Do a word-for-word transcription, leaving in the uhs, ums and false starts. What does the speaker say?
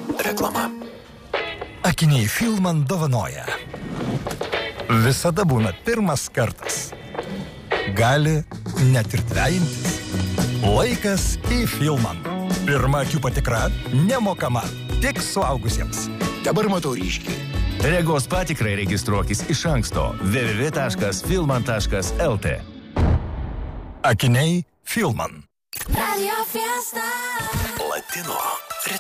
Reklama. Akiniai Filman dovanoja. Visada būna pirmas kartas. Gali net ir dvejintis. Laikas į Filman. Pirma akių patikra nemokama. Tik suaugusiems. Dabar matau ryškiai. Regos patikrai registruokis iš anksto w w w taškas filman taškas l t. Akiniai Filman. Radio Fiesta. Latino.